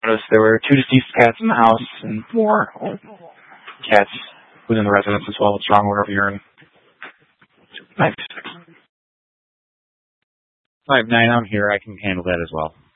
noticed there were 2 deceased cats in the house and 4 cats within the residence as well with strong odor of urine. Nice. 5-9, I'm here. I can handle that as well.